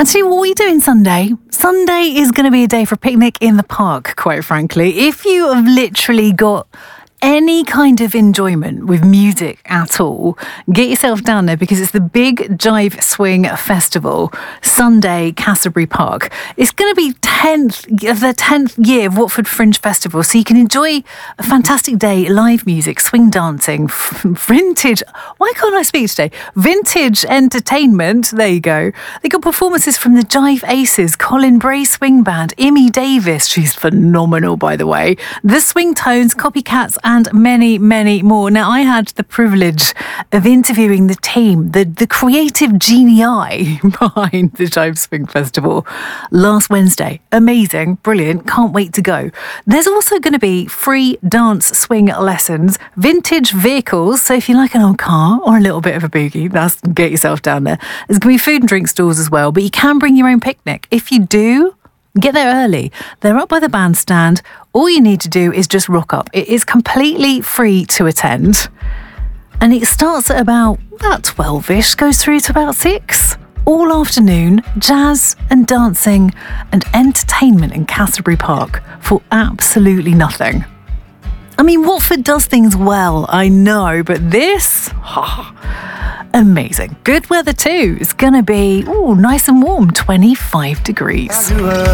And see, what are you doing Sunday? Sunday is going to be a day for a picnic in the park, quite frankly. If you have literally got any kind of enjoyment with music at all, get yourself down there because it's the Big Jive Swing Festival, Sunday, Castlebury Park. It's going to be the 10th year of Watford Fringe Festival, so you can enjoy a fantastic day, live music, swing dancing, vintage, why can't I speak today? Vintage entertainment, there you go. They got performances from the Jive Aces, Colin Bray Swing Band, Imi Davis, she's phenomenal by the way, the Swing Tones, Copycats, and many, many more. Now, I had the privilege of interviewing the team, the creative genii behind the Jive Swing Festival last Wednesday. Amazing, brilliant, can't wait to go. There's also going to be free dance swing lessons, vintage vehicles, so if you like an old car or a little bit of a boogie, get yourself down there. There's going to be food and drink stalls as well, but you can bring your own picnic. If you do, get there early. They're up by the bandstand. All you need to do is just rock up. It is completely free to attend. And it starts at about 12-ish, goes through to about 6. All afternoon, jazz and dancing and entertainment in Castlebury Park for absolutely nothing. I mean, Watford does things well, I know, but this... amazing. Good weather too. It's going to be nice and warm, 25 degrees.